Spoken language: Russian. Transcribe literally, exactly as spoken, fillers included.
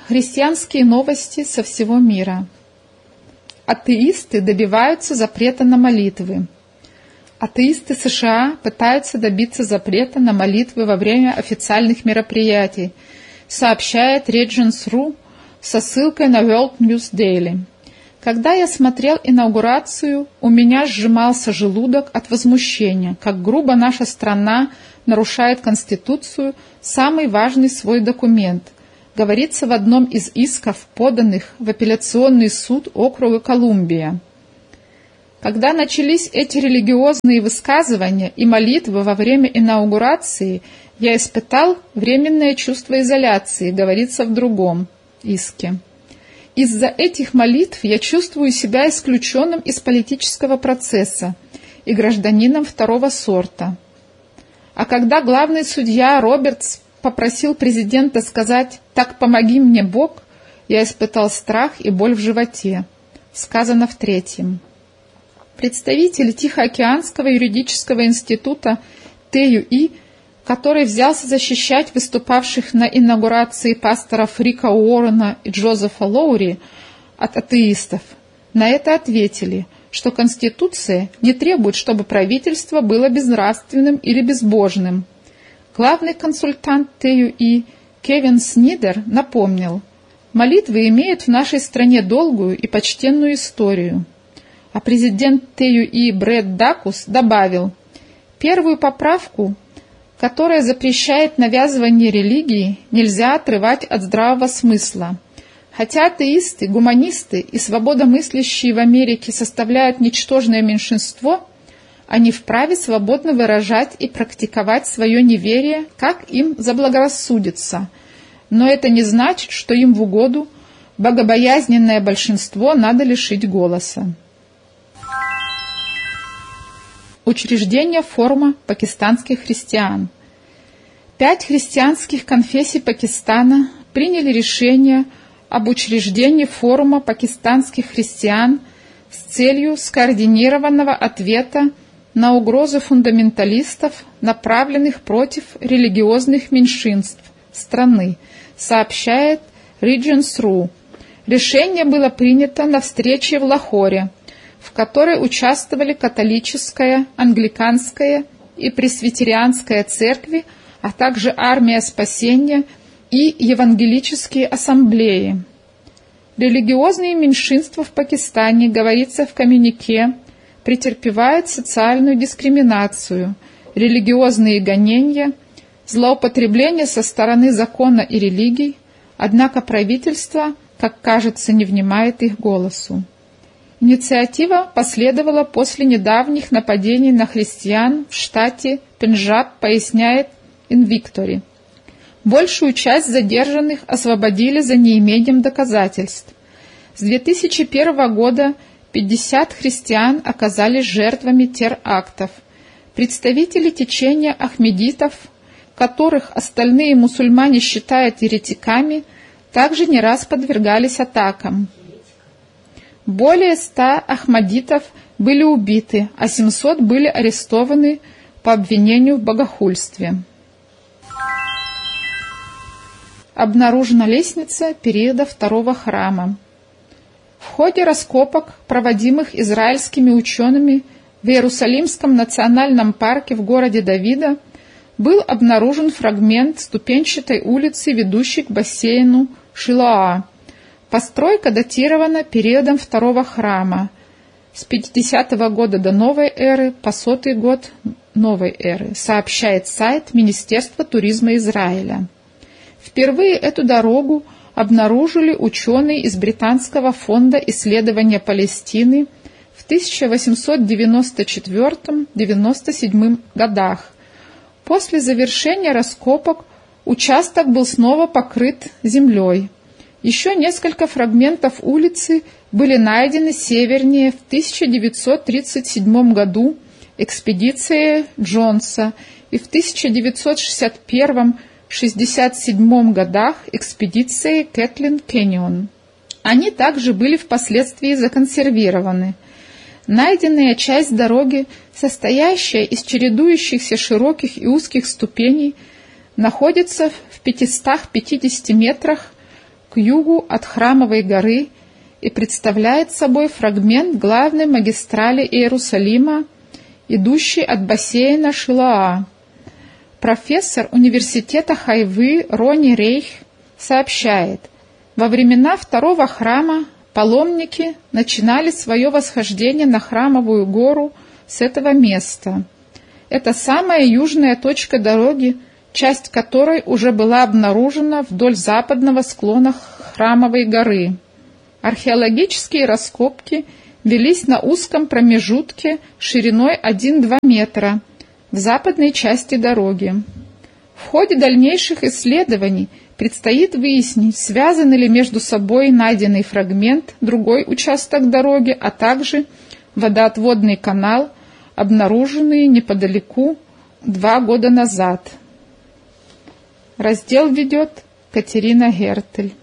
Христианские новости со всего мира. Атеисты добиваются запрета на молитвы. Атеисты США пытаются добиться запрета на молитвы во время официальных мероприятий, сообщает Regions точка ру со ссылкой на World News Daily. Когда я смотрел инаугурацию, у меня сжимался желудок от возмущения, как грубо наша страна нарушает Конституцию, самый важный свой документ, говорится в одном из исков, поданных в апелляционный суд округа Колумбия. Когда начались эти религиозные высказывания и молитвы во время инаугурации, я испытал временное чувство изоляции, говорится в другом иске. Из-за этих молитв я чувствую себя исключенным из политического процесса и гражданином второго сорта. А когда главный судья Робертс попросил президента сказать «Так помоги мне, Бог», я испытал страх и боль в животе. Сказано в третьем. Представитель Тихоокеанского юридического института тэ ю и, который взялся защищать выступавших на инаугурации пасторов Рика Уоррена и Джозефа Лоури от атеистов, на это ответили, что Конституция не требует, чтобы правительство было безнравственным или безбожным. Главный консультант тэ ю и Кевин Снидер напомнил, молитвы имеют в нашей стране долгую и почтенную историю. А президент тэ ю и Брэд Дакус добавил, первую поправку, которая запрещает навязывание религии, нельзя отрывать от здравого смысла. Хотя атеисты, гуманисты и свободомыслящие в Америке составляют ничтожное меньшинство, они вправе свободно выражать и практиковать свое неверие, как им заблагорассудится. Но это не значит, что им в угоду богобоязненное большинство надо лишить голоса. Учреждение форума пакистанских христиан. Пять христианских конфессий Пакистана приняли решение об учреждении форума пакистанских христиан с целью скоординированного ответа на угрозы фундаменталистов, направленных против религиозных меньшинств страны, сообщает Regions точка ру. Решение было принято на встрече в Лахоре, в которой участвовали католическая, англиканская и пресвитерианская церкви, а также Армия спасения и евангелические ассамблеи. Религиозные меньшинства в Пакистане, говорится в коммюнике, претерпевают социальную дискриминацию, религиозные гонения, злоупотребление со стороны закона и религий, однако правительство, как кажется, не внимает их голосу. Инициатива последовала после недавних нападений на христиан в штате Пенджаб, поясняет Invictory. Большую часть задержанных освободили за неимением доказательств. С две тысячи первого года пятьдесят христиан оказались жертвами терактов. Представители течения ахмедитов, которых остальные мусульмане считают еретиками, также не раз подвергались атакам. Более ста ахмадитов были убиты, а семьсот были арестованы по обвинению в богохульстве. Обнаружена лестница периода второго храма. В ходе раскопок, проводимых израильскими учеными в Иерусалимском национальном парке в городе Давида, был обнаружен фрагмент ступенчатой улицы, ведущей к бассейну Шилоа. Постройка датирована периодом второго храма с пятидесятого года до новой эры по сотый год новой эры, сообщает сайт Министерства туризма Израиля. Впервые эту дорогу обнаружили ученые из Британского фонда исследования Палестины в тысяча восемьсот девяносто четвёртом — девяносто седьмом годах. После завершения раскопок участок был снова покрыт землей. Еще несколько фрагментов улицы были найдены севернее в тысяча девятьсот тридцать седьмом году экспедицией Джонса и в тысяча девятьсот шестьдесят первом — шестьдесят седьмом годах экспедицией Кэтлин Кэньон. Они также были впоследствии законсервированы. Найденная часть дороги, состоящая из чередующихся широких и узких ступеней, находится в пятистах пятидесяти метрах к югу от Храмовой горы и представляет собой фрагмент главной магистрали Иерусалима, идущей от бассейна Шилоа. Профессор университета Хайвы Рони Рейх сообщает, во времена второго храма паломники начинали свое восхождение на Храмовую гору с этого места. Это самая южная точка дороги, часть которой уже была обнаружена вдоль западного склона Храмовой горы. Археологические раскопки велись на узком промежутке шириной один-два метра в западной части дороги. В ходе дальнейших исследований предстоит выяснить, связаны ли между собой найденный фрагмент, другой участок дороги, а также водоотводный канал, обнаруженные неподалеку два года назад. Раздел ведет Катерина Гертель.